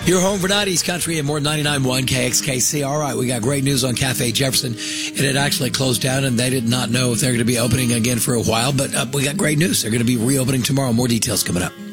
You're home for 90s country and more 99.1 KXKC. All right, we got great news on Cafe Jefferson. It had actually closed down, and they did not know if they're going to be opening again for a while, but we got great news. They're going to be reopening tomorrow. More details coming up.